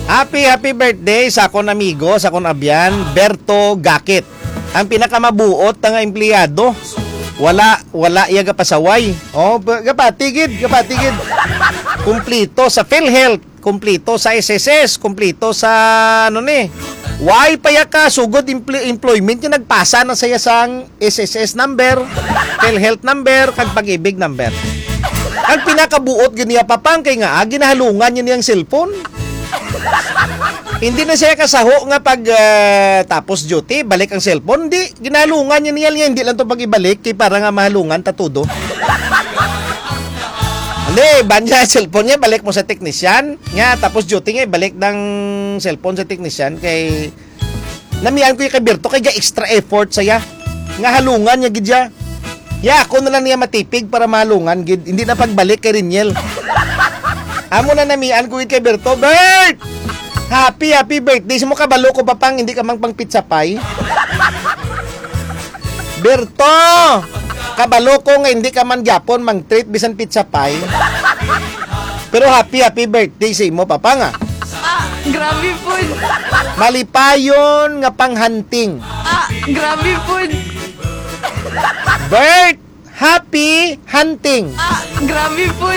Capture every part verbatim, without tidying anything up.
Happy, happy birthday sa akong amigo, sa akong abyan, Berto Gakit. Ang pinakamabuot nga empleyado. Wala, wala iya gapasaway. Oh, gapatigid, gapatigid. Kumplito sa PhilHealth, kumplito sa S S S, kumplito sa ano ni. Why paya ka sugod empl- employment yung nagpasa na saya sang S S S number, PhilHealth number, kag Pag-ibig number. Ang pinakabuot ganiya papang kay nga ginahalungan niya niyang cellphone. Hindi na siya kasaho nga pag uh, tapos duty, balik ang cellphone. Hindi, ginalungan niya niya, hindi lang to pag ibalik, kay para nga mahalungan, tatudo. Hindi, ban niya cellphone niya, balik mo sa technician. Nga, tapos duty nga, balik ng cellphone sa technician. Kay, namiyan ko yung kay Berto, kay extra effort saya. Nga halungan niya, gidya. Ya, ako na lang niya matipig para mahalungan, gid. Hindi na pagbalik kay Riniel. Amo na namian ko kay Berto, Bert! Happy, happy birthday. Mo kabalo ko papang, hindi ka mang pang pizza pie. Berto! Kabalo ko nga hindi ka man Japon, mang treat bisan pizza pie. Pero happy, happy birthday sa imo papang ah. Ah, grabe po. Malipayon nga panghunting. Ah, grabe po. Bert! Happy hunting. Ah, grabe po.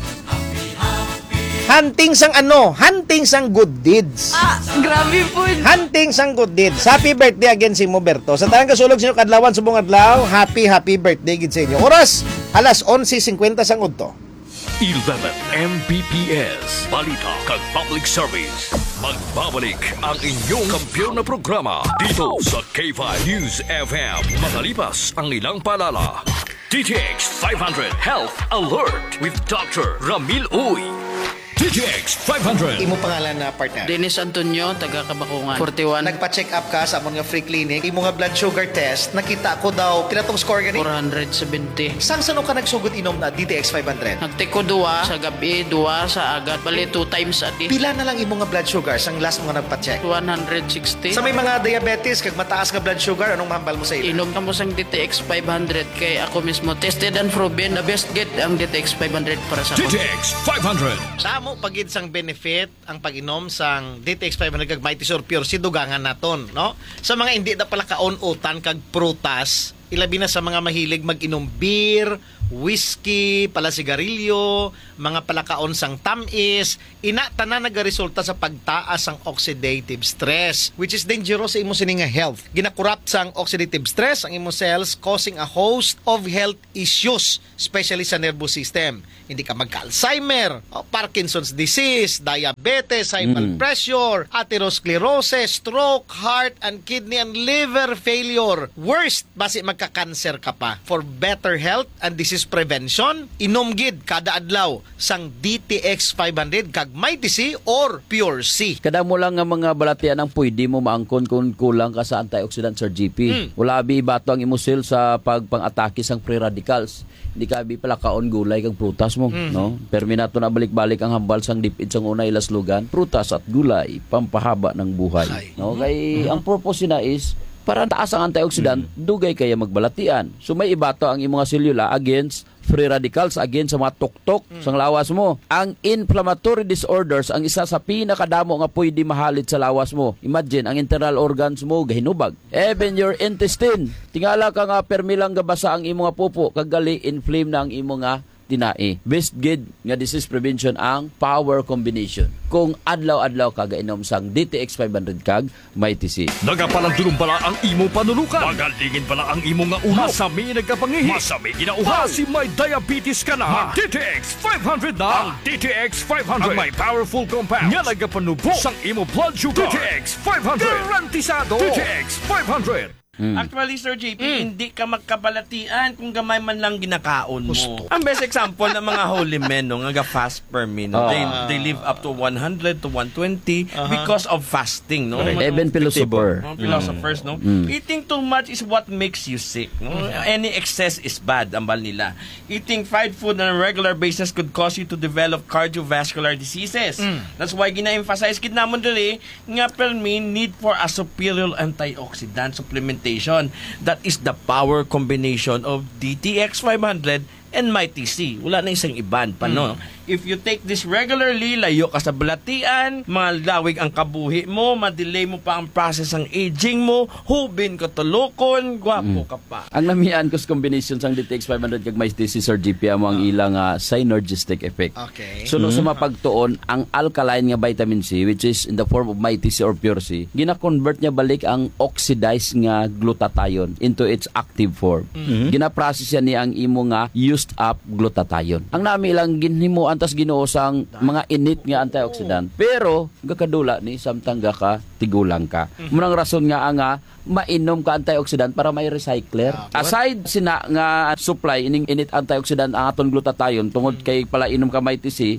Hunting sang ano? Hunting sang good deeds. Ah, grabe po. Hunting sang good deeds. Happy birthday again si mo, Berto. Sa tanang kasulog sa inyo kadlawan subong adlaw, happy happy birthday gid sa inyo. Oras alas onse fifty sang udto. eleven M B P S Balita kag Public Service. Magbabalik ang inyong kampiyon na programa dito sa K five News F M. Makalipas ang ilang paalala. D T X five hundred Health Alert with Doctor Ramil Uy. D T X five hundred. Imo pangalan na partner? Dennis Antonio, taga Kabakungan. forty-one. Nagpa-check up ka sa amon nga free clinic. Imo nga blood sugar test, nakita ko daw pila tong score gani? four seventy. Sang sano ka nagsugod inom na D T X five hundred? Nagtiko duwa sa gabi, duwa sa agat. Bali, two times a day. Pila na lang imo nga blood sugar sang last mo nga nagpa-check? one sixty. Sa may mga diabetes kag mataas nga blood sugar, anong mahambal mo sa ila? Inom ka mo sang D T X five hundred kay ako mismo tested and proven the best get ang D T X five hundred para sa D ako. T X five hundred. Sa amo pagid sang benefit ang pag-inom sang D T X five hundred kag Mighty Sur Pure si dugangan naton, no? Sa mga hindi na pala kaon-utan kag prutas, ilabi na sa mga mahilig mag-inom beer, whiskey, pala sigarilyo, mga palakaon sang tamis, ina tanan nagaresulta sa pagtaas sang oxidative stress, which is dangerous sa imo sining nga health. Ginakorrupt sang oxidative stress ang imo cells, causing a host of health issues, especially sa nervous system. Hindi ka magka-Alzheimer, o Parkinson's disease, diabetes, high blood pressure, atherosclerosis, stroke, heart and kidney and liver failure. Worst, basi magka-cancer ka pa. For better health and disease prevention, inom gid kada adlaw sang D T X five hundred kag Mighty C or Pure C. Kada mo lang nga mga balatian ang pwede mo maangkon kung kulang ka sa antioxidant sa G P. Mm. Wala bi bato ang imusil sa pagpang-atake sang free radicals. Hindi ka bi pala kaon gulay kag prutas mo, mm. no? Perminato na balik-balik ang hambal sang dipid sang una ilaslugan, prutas at gulay pampahaba ng buhay. Ay. No, kay mm-hmm. ang purpose na is para taas ang antioxidant, mm-hmm. dugay kaya magbalatian. So may ibato ang imong selula against free radicals, against sa mga tuktok mm-hmm. sang lawas mo. Ang inflammatory disorders ang isa sa pinakadamo nga pwede mahalit sa lawas mo. Imagine ang internal organs mo gahinubag. Even your intestine. Tingala ka nga permilang gabasa ang imong pupo kagali inflame na ang imong nga tinai. Best gid nga disease prevention ang power combination. Kung adlaw-adlaw ka gainom sang D T X five hundred kag Mighty C. Nagapalandulong pala ang imo panulukan. Magalingin pala ang imo nga uhaw. Masami nagkapangihi. Masami ginauhaw. Basi may diabetes ka na. D T X five hundred na. Ang D T X five hundred. Ang may powerful compounds. Nga nagapanubo sang imo blood sugar. D T X five hundred. Garantisado. D T X five hundred. Mm. Actually, Sir J P, mm. hindi ka magkabalatian kung gamay man lang ginakaon mo. Gusto. Ang best example ng mga holy men, no, nga fast per me, no? uh. they, they live up to one hundred to one twenty uh-huh. because of fasting. No? Right. Even philosopher. No? Philosophers, mm. no? Mm. Eating too much is what makes you sick. No? Mm. Any excess is bad, ambal nila. Eating fried food on a regular basis could cause you to develop cardiovascular diseases. Mm. That's why gina-emphasize kid namon dali nga per me need for a superior antioxidant supplement. That is the power combination of D T X five hundred and Mighty C. Wala na isang iban pa, no? If you take this regularly, layo ka sa balatian, malawig ang kabuhi mo, madelay mo pa ang process ng aging mo, hubin ka tulokon, gwapo ka pa. Ang namian ko sa combination sang D T X five hundred kag Mighty C Sir G P amo ang ilang uh, synergistic effect. Okay. So no sumapagtuon ang alkaline nga vitamin C which is in the form of Mighty C or Pure C, gina-convert niya balik ang oxidized nga glutathione into its active form. Mm-hmm. Gina-process yan niya ang imo nga used up glutathione. Ang nami ilang ginhimo antas Ginoo sang mga init nga antioxidant. Pero gakadula ni samtang gaka tigulang ka. Munang rason nga nga mainom ka antioxidant para may recycler. Aside sina nga supply ining init antioxidant ang aton glutathione tungod kay pala inom ka Mighty C,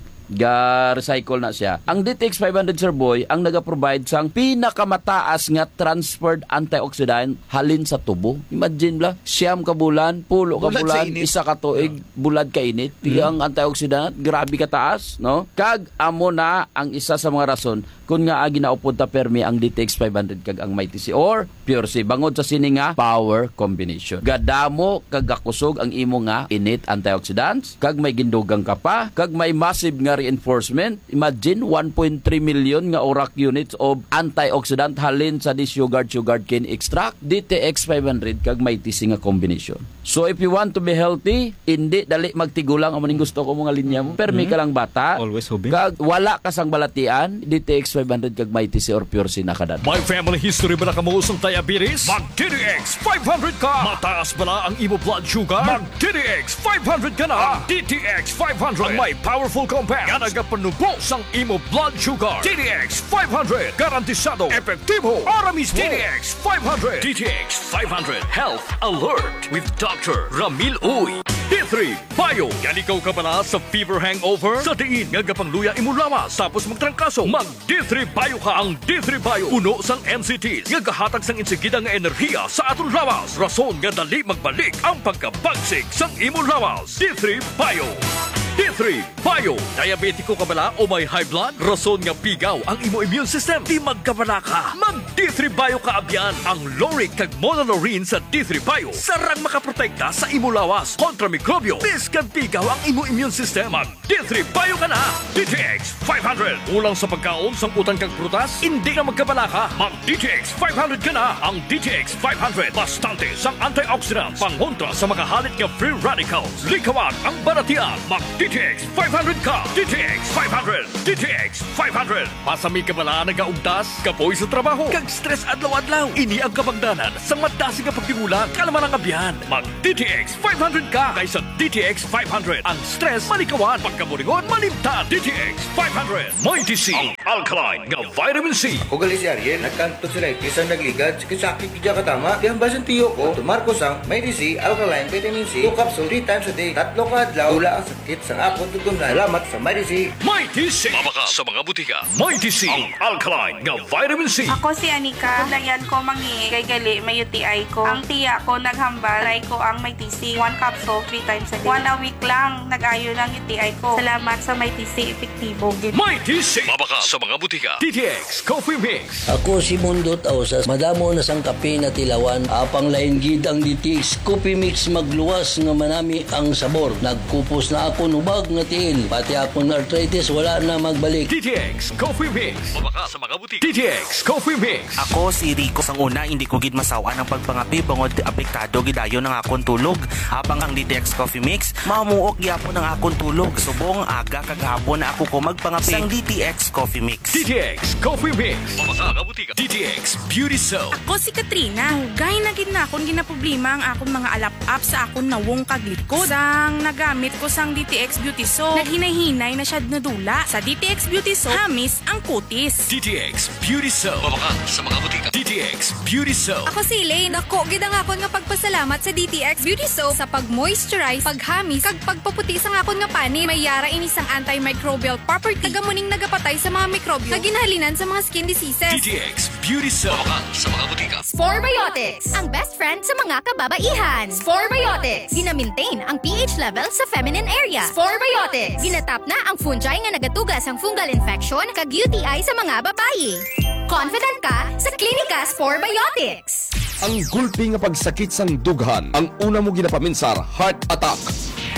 ga recycle na siya. Ang D T X five hundred Sir Boy ang naga-provide sang pinakamataas nga transferred antioxidant halin sa tubo. Imagine bla, siyam ka bulan, pulo ka Bulad bulan, sa init. isa ka tuig, bulad ka init. Ang antioxidant grabe ka taas, no? Kag amo na ang isa sa mga rason kung nga agi na upunta permi ang D T X five hundred kag ang Mighty C or Pure C bangod sa sini nga power combination. Gadamo kag gakusog ang imo nga init antioxidants, kag may gindugang ka pa, kag may massive nga reinforcement. Imagine one point three million nga orak units of antioxidant halin sa this yogurt sugar cane extract, D T X five hundred kag Mighty C nga combination. So if you want to be healthy, hindi dali magtigulang amo ning gusto ko mga linya mo. Permi ka lang bata. Always hubin. Kag wala ka sang balatian, D T X five hundred kag Mighty C or Pure C nakadat. May family history ba na kamuusong diabetes? Mag-D T X five hundred ka! Mataas ba na ang imo blood sugar? Mag-D T X five hundred ka na! Ang D T X five hundred ang may powerful compound nga nagapanubos ang imo blood sugar. D T X five hundred garantisado, epektibo, aramis mo. D T X five hundred. D T X five hundred Health Alert with Doctor Ramil Uy. D three Bio. Yan ikaw ka pala sa fever hangover? Sa diin nga gapangluya imo lawas tapos magtrangkaso. Mag D three Bio ka. Ang D three Bio puno sang N C Ts nga gahatag sang insigida nga enerhiya sa aton lawas. Rason nga dali magbalik ang pagkabagsig sang imo lawas. D three Bio. D three Bio. Diabetiko ka bala o may high blood? Rason nga pigaw ang imo immune system. Di magkabala ka. Mag D three Bio ka abyan. Ang Loric kag Monolorine sa D three Bio sarang makaprotekta sa imo lawas kontra mikrobyo. Biskan pigaw ang imo immune system. Mag D three Bio ka na. D T X five hundred. Ulang sa pagkaon sang utang kag prutas? Hindi ka magkabala ka. Mag D T X five hundred ka na. Ang D T X five hundred bastante sang antioxidants pangontra sa makahalit nga free radicals. Likawan ang baratian. Mag D T X five hundred ka. D T X five hundred. D T X five hundred. Pasami ka bala nagaugdas, kapoy sa trabaho, kag stress adlaw-adlaw. Ini ang kabangdanan sa madasi nga pagtigulang kalaman ang abyan. Mag D T X five hundred ka kaysa D T X five hundred. Ang stress malikawan, pagkaburingon malimtan. D T X five hundred. Mighty C. Ang alkaline nga vitamin C. Ako gali si Ariel, nagkanto sila isang nagligad, sakit kidya katama, di ang basan tiyo ko, tumarko sang Mighty C, alkaline, vitamin C, two capsule, three times a day, tatlo ka adlaw, wala ang sakit sang apon tutunan. Salamat sa Mighty C. Mighty C. Mabaka sa mga butika. Mighty C. Ang alkaline nga vitamin C. Ako si Anika. Dayan ko mangi kay gali may U T I ko. Ang tiya ko naghambal, try ko ang Mighty C. One capsule, three times a day. One a week lang, nag-ayo ng U T I ko. Salamat sa Mighty C. Epektibo. Mighty C. Mabaka sa mga butika. D T X Coffee Mix. Ako si Mundot Ausas, madamo na sang kape na tilawan, apang lain gid ang D T X Coffee Mix magluwas nga manami ang sabor. Nagkupos na ako nubag nga tiil, pati akong arthritis wala na magbalik. D T X Coffee Mix. Mabaka sa mga butika. D T X Coffee Mix. Ako si Rico. Sang una, hindi ko gid masawa ng pagpangapi bangod apektado gidayon ng akong tulog. Habang ang D T X Coffee Mix, mamuok gyapon ang akong tulog. Subong aga kagahapon na ako ko magpangapi sang D T X Coffee Mix. D T X Coffee Mix. Mabaka mga butika. D T X Beauty Soap. Ako si Katrina. Gay na gid na akong ginaproblema ang akong mga alap-up sa akong nawong kaglikod. Sang nagamit ko sang D T X Beauty Soap, naghinay-hinay na siya nadula. Sa D T X Beauty Soap, hamis ang kutis. D T X Beauty Soap. Mabaka sa mga butika. D T X Beauty Soap. Ako si Elaine. Ako, gid ang akon nga pagpasalamat sa D T X Beauty Soap sa pag-moisturize, paghamis, kag pagpaputi sa akon nga pani. May yara ini sang antimicrobial property. Tagamuning nagapatay sa mga mikrobyo. Kaginhalinan sa mga skin diseases. D T X Beauty Soap. Mabaka sa mga butika. Sporebiotics, ang best friend sa mga kababaihan. Sporebiotics, gina-maintain ang pH level sa feminine area. Sporebiotics, ginatap na ang fungi nga nagatugas ang fungal infection kag U T I sa mga babayi. Confident ka sa Klinika Sporebiotics. Ang gulpi nga pagsakit sang dughan, ang una mo ginapaminsar, heart attack.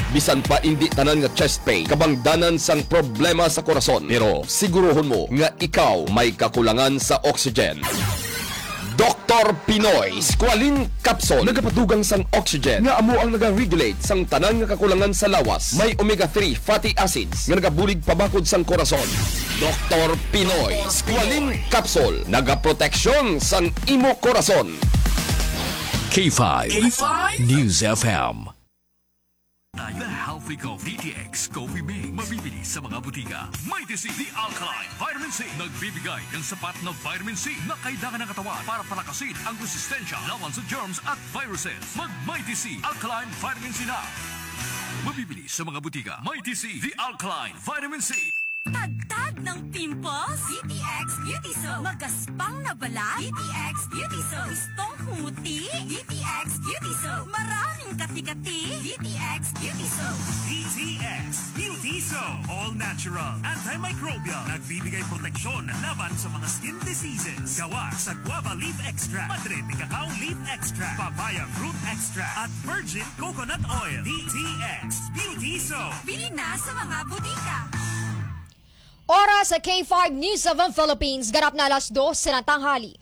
Bisan pa hindi tanan nga chest pain, kabangdanan sang problema sa korason. Pero siguruhon mo nga ikaw may kakulangan sa oxygen. Doktor Pinoy Squalene Capsule nagapadugang sang oxygen nga amo ang naga-regulate sang tanan nga kakulangan sa lawas. May omega three fatty acids nga nagabulig pabakod sang korason. Doktor Pinoy Squalene Capsule nagaproteksyon sang imo korason. K five, K five News F M. The Healthy Coffee D T X Coffee Mix. Mabibili sa mga butika. Mighty C, The Alkaline Vitamin C. Nagbibigay ng sapat na vitamin C na kailangan ng katawan para palakasin ang resistensya lawan sa germs at viruses. Mag Mighty C Alkaline Vitamin C na. Mabibili sa mga butika. Mighty C, The Alkaline Vitamin C. Tagtag ng pimples? D T X Beauty Soap. Magaspang na balat? D T X Beauty Soap. Gustong humuti? D T X Beauty Soap. Maraming kati-kati? D T X Beauty Soap. D T X Beauty Soap. All natural, antimicrobial. Nagbibigay proteksyon laban sa mga skin diseases. Gawa sa guava leaf extract, Madrid de cacao leaf extract, papaya fruit extract, at virgin coconut oil. D T X Beauty Soap. Bili na sa mga butika. Oras sa K five News of the Philippines, ganap na alas dos ng tanghali.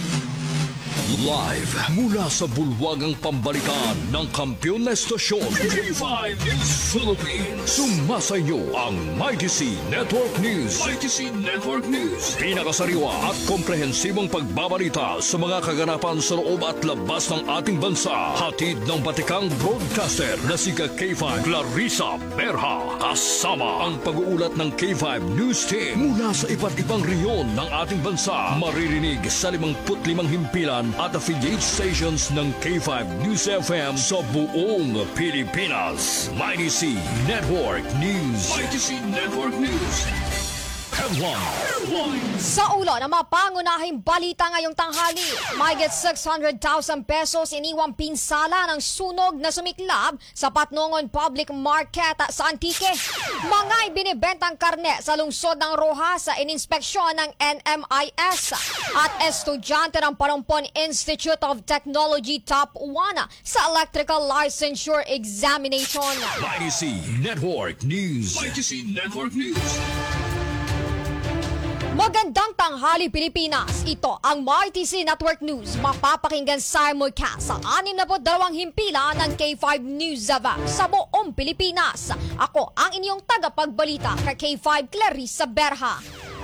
Live mula sa bulwagang pambalikan ng kampiyon na estasyon K five News Philippines. Sumasa inyo ang Mighty C Network News. Mighty C Network News. Pinakasariwa at komprehensibong pagbabalita sa mga kaganapan sa loob at labas ng ating bansa. Hatid ng batikang broadcaster na si K five Clarissa Berha. Kasama ang pag-uulat ng K five News Team mula sa iba't ibang reyon ng ating bansa. Maririnig sa limangput limang himpilan at affiliate stations ng K five News F M sa buong Pilipinas. Mighty C Network News. Mighty C Network News. Headline. Sa ulo ng mga pangunahing balita ngayong tanghali, mahigit six hundred thousand pesos iniwang pinsala ng sunog na sumiklab sa Patnongon Public Market sa Antique. Mga ibinibentang karne sa lungsod ng Rojas sa ininspeksyon ng N M I S at estudyante ng Parumpon Institute of Technology Top one sa Electrical Licensure Examination. Mighty C Network News. Mighty C Network News. Magandang tanghali Pilipinas. Ito ang Mighty C Network News. Mapapakinggan simulcast sa anim na dalawang himpilan ng K five News F M sa buong Pilipinas. Ako ang inyong tagapagbalita kay K five Clarissa Berha.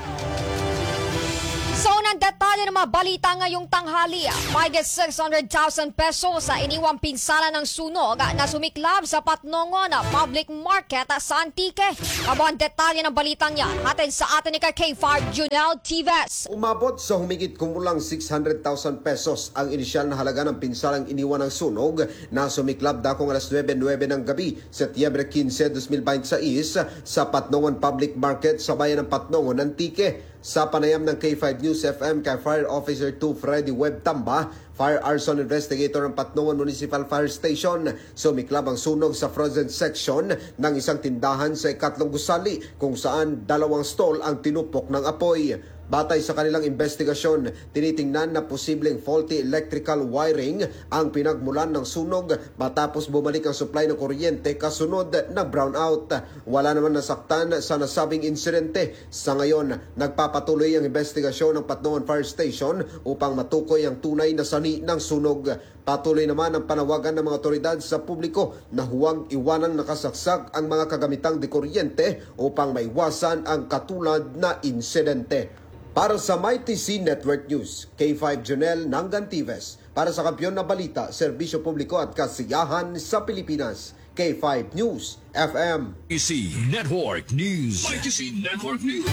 Sa unang detalye ng mga balita ngayong tanghali, mahigit six hundred thousand pesos sa iniwang pinsala ng sunog na sumiklab sa Patnongon Public Market sa Antique. Abo ang detalye ng balitang yan, hatid sa atin ni K five Junel Tives. Umabot sa humigit kumulang six hundred thousand pesos ang inisyal na halaga ng pinsalang iniwan ng sunog na sumiklab dakong alas nuwebe nuwebe ng gabi, Setyembre quince, twenty twenty-six sa Patnongon Public Market sa bayan ng Patnongon, Antique. Sa panayam ng K five News F M kay Fire Officer two Freddy Webb Tamba, Fire Arson Investigator ng Patnongon Municipal Fire Station, sumiklab ang sunog sa frozen section ng isang tindahan sa ikatlong gusali kung saan dalawang stall ang tinupok ng apoy. Batay sa kanilang investigasyon, tinitingnan na posibleng faulty electrical wiring ang pinagmulan ng sunog matapos bumalik ang supply ng kuryente kasunod ng brownout. Wala naman nasaktan sa nasabing insidente. Sa ngayon, nagpapatuloy ang investigasyon ng Patnongon Fire Station upang matukoy ang tunay na sani ng sunog. Patuloy naman ang panawagan ng mga otoridad sa publiko na huwag iwanang nakasaksak ang mga kagamitang de kuryente upang maiwasan ang katulad na insidente. Para sa Mighty C Network News, K five Junel Nangantives. Para sa kampiyon na balita, serbisyo publiko at kasiyahan sa Pilipinas, K five News F M. Mighty C Network News. Mighty C Network News.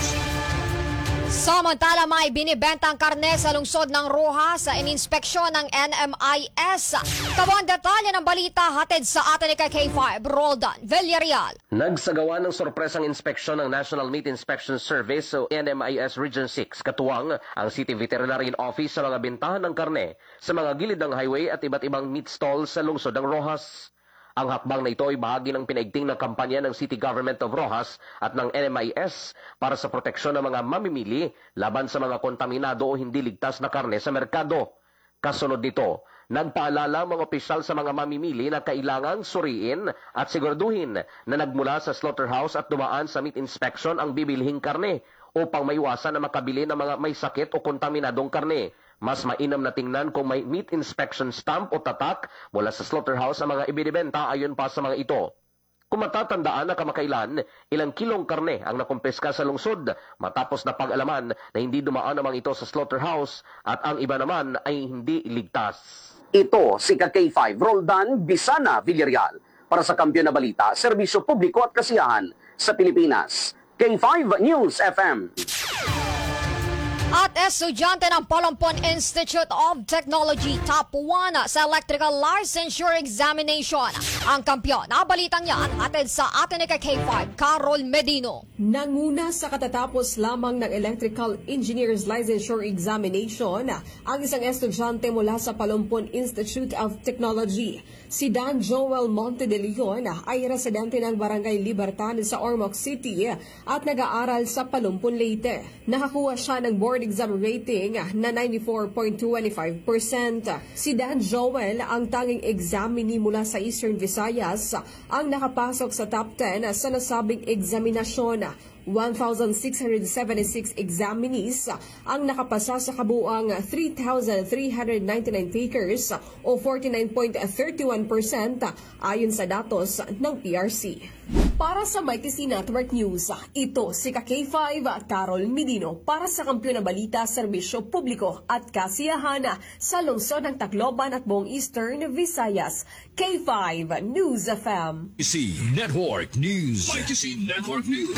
Samantala, may binibentang karne sa lungsod ng Rojas sa ininspeksyon ng N M I S. Kabang detalye ng balita, hatid sa atin ni K five, Roldan Villarreal. Nagsagawa ng sorpresang inspeksyon ng National Meat Inspection Service o N M I S Region six, katuwang ang City Veterinary Office sa mga bintahan ng karne sa mga gilid ng highway at iba't ibang meat stalls sa lungsod ng Rojas. Ang hakbang na ito ay bahagi ng pinaigting na kampanya ng City Government of Rojas at ng N M I S para sa proteksyon ng mga mamimili laban sa mga kontaminado o hindi ligtas na karne sa merkado. Kasunod nito, Nagpaalala mga opisyal sa mga mamimili na kailangang suriin at siguraduhin na nagmula sa slaughterhouse at dumaan sa meat inspection ang bibilhing karne upang maiwasan na makabili ng mga may sakit o kontaminadong karne. Mas mainam na tingnan kung may meat inspection stamp o tatak mula sa slaughterhouse ang mga ibinibenta ayon pa sa mga ito. Kung matatandaan na kamakailan, ilang kilong karne ang nakumpiska sa lungsod matapos na pag-alaman na hindi dumaan naman ito sa slaughterhouse at ang iba naman ay hindi ligtas. Ito si K five Roldan Bisana Villarreal para sa Kampiyon na Balita, Serbisyo Publiko at Kasiyahan sa Pilipinas. K five News F M. At estudyante ng Palampon Institute of Technology Top one sa Electrical Licensure Examination. Ang kampyon na balitang yan hatid sa atin ni K five, Carol Medino. Nanguna sa katatapos lamang ng Electrical Engineers Licensure Examination ang isang estudyante mula sa Palampon Institute of Technology. Si Dan Joel Monte de Leon ay residente ng Barangay Libertad sa Ormoc City at nag-aaral sa Palampon Leyte. Nakakuha siya ng board exam rating na ninety-four point two five percent. Si Dan Joel, ang tanging examinee mula sa Eastern Visayas, ang nakapasok sa top ten sa nasabing eksaminasyon. one thousand six hundred seventy-six examinees ang nakapasa sa kabuang three thousand three hundred ninety-nine takers o forty-nine point three one percent ayon sa datos ng P R C. Para sa Mighty C Network News, ito si K five, Carol Medino para sa Kampiyon na Balita, Serbisyo Publiko at Kasiyahan sa lungsod ng Tacloban at buong Eastern Visayas. K five News F M. Mighty C Network News. Mighty C Network News.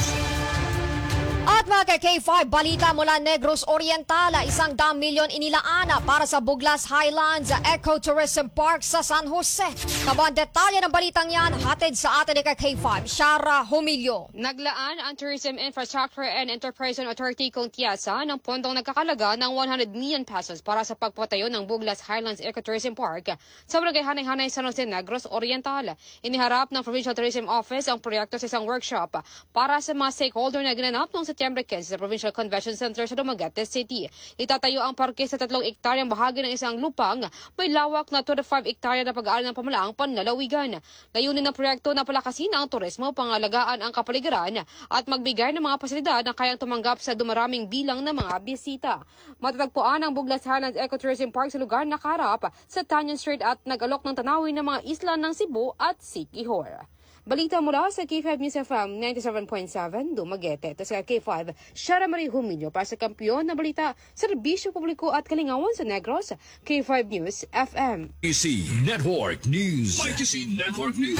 At mga K five, balita mula Negros Oriental, isang daang milyon inilaan para sa Buglas Highlands Ecotourism Park sa San Jose. Kabang detalye ng balitang yan, hatid sa atin ni K five, Shara Humilio. Naglaan ang Tourism Infrastructure and Enterprise Authority kung tiyasa ng pondong nagkakalaga ng one hundred million pesos para sa pagpatayo ng Buglas Highlands Ecotourism Park sa Barangay Hanay-Hanay, San Jose, Negros Oriental. Iniharap ng Provincial Tourism Office ang proyekto sa isang workshop para sa mga stakeholder na ginanap noong September fifteen sa Provincial Convention Center sa Dumaguete City. Itatayo ang parke sa tatlong ektaryang bahagi ng isang lupang may lawak na twenty-five ektarya na pag-aaral ng pamalaang panlalawigan. Layunin ng proyekto na palakasin ang turismo, pangalagaan ang kapaligiran at magbigay ng mga pasilidad na kayang tumanggap sa dumaraming bilang ng mga bisita. Matatagpuan ang Buglas Highlands Ecotourism Park sa lugar na kaharap sa Tanyan Street at nag-alok ng tanawin ng mga isla ng Cebu at Siquijor. Balita mula sa K five News F M ninety-seven point seven, Dumaguete. Ito sa K five, Shara Marie Humilio para sa Kampiyon na Balita, Serbisyo Publiko at Kalingawan sa Negros, K five News F M. Mighty C Network News. Mighty C Network News.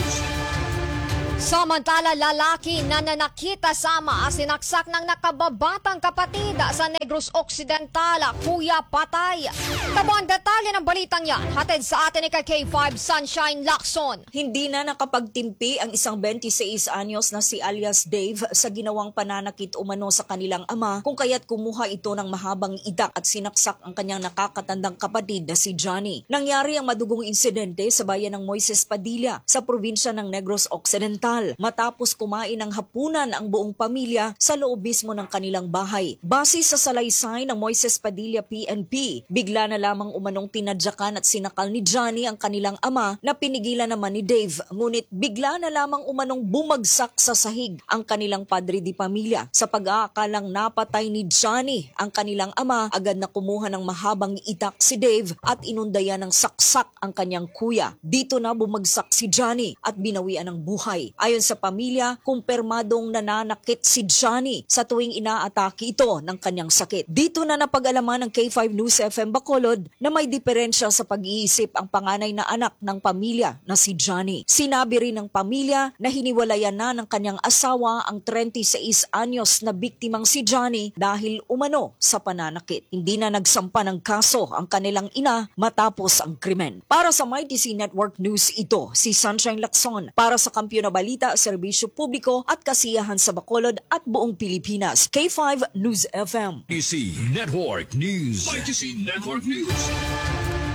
Samantala, lalaki na nanakita sama sinaksak ng nakababatang kapatid sa Negros Occidental, kuya patay. Kabang detalye ng balitang yan, hatid sa atin ni K five, Sunshine Lacson. Hindi na nakapagtimpi ang isang twenty-six anyos na si alias Dave sa ginawang pananakit umano sa kanilang ama, kung kaya't kumuha ito ng mahabang itak at sinaksak ang kanyang nakakatandang kapatid na si Johnny. Nangyari ang madugong insidente sa bayan ng Moises Padilla sa probinsya ng Negros Occidental. Matapos kumain ng hapunan ang buong pamilya sa loob mismo ng kanilang bahay. Base sa salaysay ng Moises Padilla P N P, bigla na lamang umanong tinadyakan at sinakal ni Johnny ang kanilang ama na pinigilan naman ni Dave. Ngunit bigla na lamang umanong bumagsak sa sahig ang kanilang padre di pamilya. Sa pag-aakalang napatay ni Johnny ang kanilang ama, agad na kumuha ng mahabang itak si Dave at inundayan ng saksak ang kanyang kuya. Dito na bumagsak si Johnny at binawian ng buhay. Ayon sa pamilya, kumpirmadong nananakit si Johnny sa tuwing inaatake ito ng kanyang sakit. Dito na napag-alaman ng K five News F M Bacolod na may diferensya sa pag-iisip ang panganay na anak ng pamilya na si Johnny. Sinabi rin ng pamilya na hiniwalayan na ng kanyang asawa ang twenty-six anyos na biktimang si Johnny dahil umano sa pananakit. Hindi na nagsampa ng kaso ang kanilang ina matapos ang krimen. Para sa Mighty C Network News, ito si Sunshine Lacson para sa Kampiyon na Balita, Serbisyo Publiko at Kasiyahan sa Bacolod at buong Pilipinas. K five News F M. Mighty C Network News. Mighty C Network News.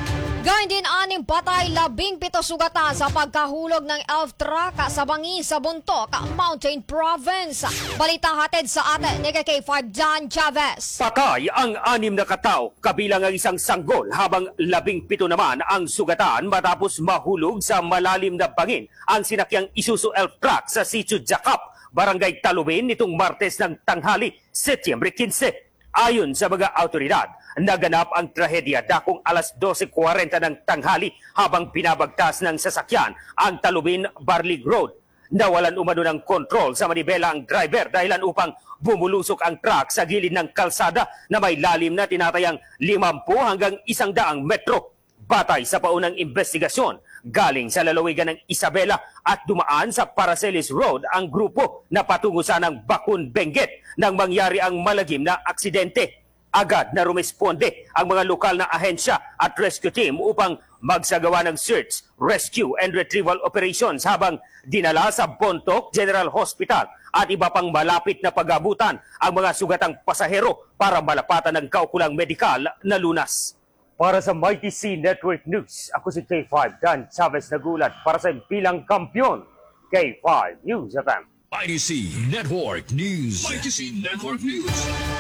Gayun din aning patay, labing pito sugatan sa pagkahulog ng elf truck sa Bangi sa Buntok, Mountain Province. Balita hatid sa atin ni K five Dan Chavez. Patay ang anim na katao, kabilang ang isang sanggol, habang labing pito naman ang sugatan matapos mahulog sa malalim na bangin ang sinakyang Isuzu elf truck sa Sitio Jacap, Barangay Talubin nitong Martes ng tanghali, Setyembre quince. Ayon sa mga autoridad, naganap ang trahedya dakong alas dose kwarenta ng tanghali habang pinabagtas ng sasakyan ang Talubin Barlig Road. Nawalan umano ng kontrol sa manibela ang driver dahilan upang bumulusok ang truck sa gilid ng kalsada na may lalim na tinatayang limampu hanggang isang daang metro. Batay sa paunang investigasyon, galing sa lalawigan ng Isabela at dumaan sa Paracelis Road ang grupo na patungo sa ng Bakun Benguet nang mangyari ang malagim na aksidente. Agad na rumesponde ang mga lokal na ahensya at rescue team upang magsagawa ng search, rescue and retrieval operations habang dinala sa Bontoc General Hospital at iba pang malapit na pag-abutan ang mga sugatang pasahero para malapatan ng kaukulang medikal na lunas. Para sa Mighty C Network News, ako si K five Dan Chavez nagulat para sa bilang kampiyon. K five News F M. Mighty C Network News. Mighty C Network News.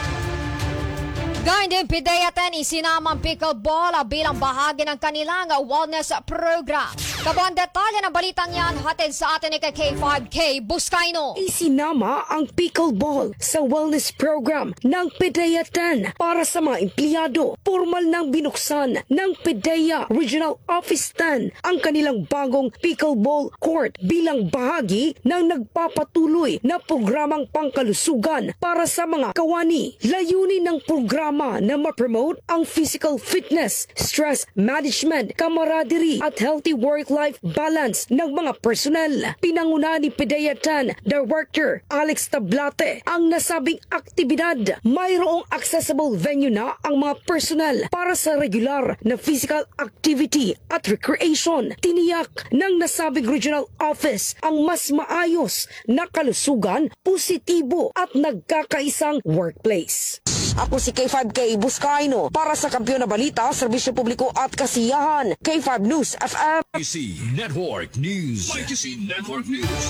Gayun din, Pidayaten isinamang pickleball bilang bahagi ng kanilang wellness program. Kabuang detalye ng balitang yan, hatid sa atin ni K five K Buscaino. Isinama ang pickleball sa wellness program ng Pidayaten para sa mga empleyado. Formal nang binuksan ng Pidaya Regional Office ten ang kanilang bagong pickleball court bilang bahagi ng nagpapatuloy na programang pangkalusugan para sa mga kawani. Layunin ng programa na ma-promote ang physical fitness, stress management, camaraderie at healthy work-life balance ng mga personnel. Pinanguna ni Pidayaten Director Alex Tablate ang nasabing aktibidad. Mayroong accessible venue na ang mga personnel para sa regular na physical activity at recreation. Tiniyak ng nasabing regional office ang mas maayos na kalusugan, positibo at nagkakaisang workplace. Ako si K five K Buscaino para sa Kampiyon na Balita, Serbisyo Publiko at Kasiyahan. K five News F M. Mighty C Network News. Mighty C Network News.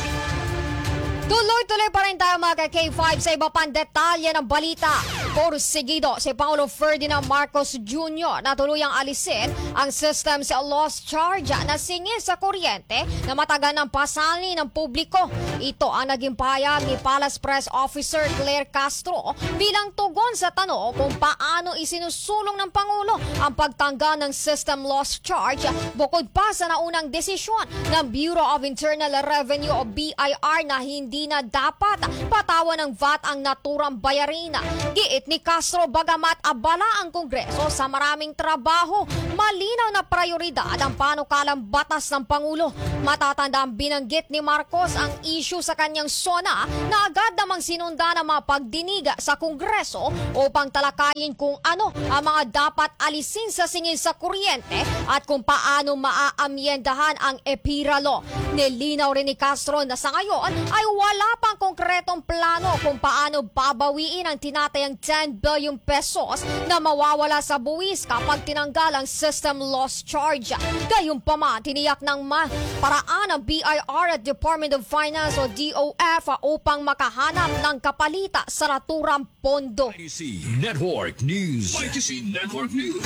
Tuloy-tuloy pa rin tayo mga K five sa iba pang detalye ng balita. Porsigido si Paulo Ferdinand Marcos Junior na tuluyang alisin ang systems loss charge na singil sa kuryente na matagal ng pasani ng publiko. Ito ang naging payag ni Palace Press Officer Claire Castro bilang tugon sa tanong kung paano isinusulong ng Pangulo ang pagtanggal ng system loss charge bukod pa sa naunang desisyon ng Bureau of Internal Revenue o B I R na hindi na dapat patawan ng V A T ang naturang bayarin. Giit ni Castro, bagamat abala ang Kongreso sa maraming trabaho, malinaw na prioridad ang panukalang batas ng Pangulo. Matatanda ang binanggit ni Marcos ang issue sa kanyang sona na agad namang sinunda ng mga pagdiniga sa Kongreso upang talakayin kung ano ang mga dapat alisin sa singil sa kuryente at kung paano maaamyendahan ang EPIRA law. Nilinaw rin ni Castro na sa ngayon ay wala pang konkretong plano kung paano babawiin ang tinatayang ten billion pesos na mawawala sa buwis kapag tinanggal ang system loss charge. Gayunpaman, tiniyak ng ma- paraan ng B I R at Department of Finance o D O F upang makahanap ng kapalita sa naturang pondo. Mighty C Network News. Mighty C Network News.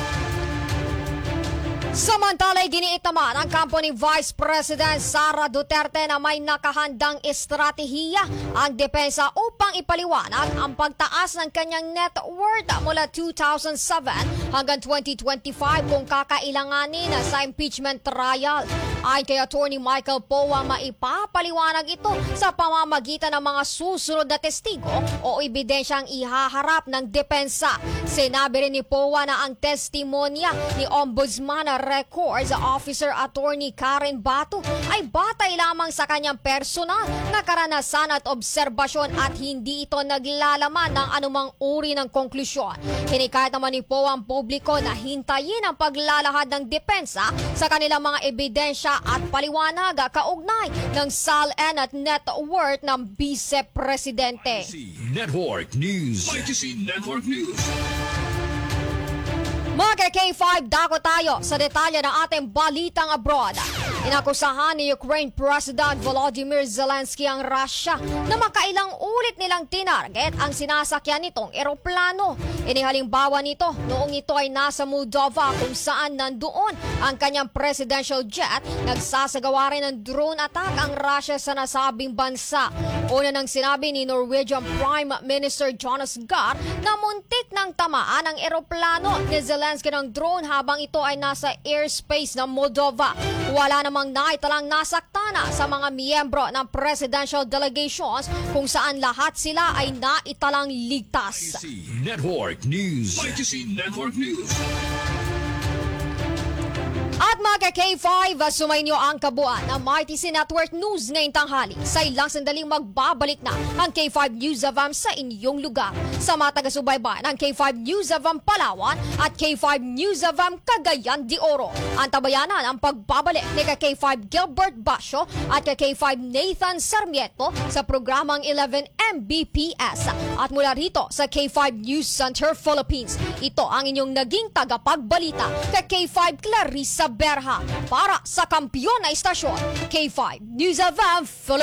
Samantala'y giniit naman ang kampo ni Vice President Sara Duterte na may nakahandang estratehiya ang depensa upang ipaliwanag ang pagtaas ng kanyang net worth mula two thousand seven hanggang twenty twenty-five kung kakailanganin sa impeachment trial. Ay kay Attorney Michael Poa, maipapaliwanag ito sa pamamagitan ng mga susunod na testigo o ebidensyang ihaharap ng depensa. Sinabi rin ni Poa na ang testimonya ni Ombudsman Records Officer Attorney Karen Batu ay batay lamang sa kanyang personal na karanasan at obserbasyon at hindi ito naglalaman ng anumang uri ng konklusyon. Hinikayat naman ni Poa ang publiko na hintayin ang paglalahad ng depensa sa kanilang mga ebidensya at paliwanag kaugnay ng S A L N at net worth ng Vice Presidente. Network News. Mighty C Network News. Mga K five, dako tayo sa detalye ng ating balitang abroad. Inakusahan ni Ukraine President Volodymyr Zelensky ang Russia na makailang ulit nilang tinarget ang sinasakyan nitong eroplano. Inihalimbawa nito noong ito ay nasa Moldova kung saan nandoon ang kanyang presidential jet. Nagsasagawa rin ng drone attack ang Russia sa nasabing bansa. Una nang sinabi ni Norwegian Prime Minister Jonas Gahr na muntik ng tamaan ang eroplano ni Zelensky ng drone habang ito ay nasa airspace ng Moldova. Wala namang naitalang nasaktana sa mga miyembro ng presidential delegations kung saan lahat sila ay naitalang ligtas. Network News. Y T C Network News. At mga K five, sumayin niyo ang kabuuan ng Y T C Network News ngayong tanghali. Sa ilang sandaling magbabalik na ang K five News of Am sa inyong lugar. Sa mga taga-subaybay ng K five News of Am Palawan at K five News of Am Cagayan de Oro. Antabayanan ang pagbabalik ni K five Gilbert Basio at K five Nathan Sarmiento sa programang eleven M B P S. At mula rito sa K five News Center Philippines, ito ang inyong naging tagapagbalita kay K five Clarissa Berha para sa kampiyon na istasyon K five News of Am Philippines.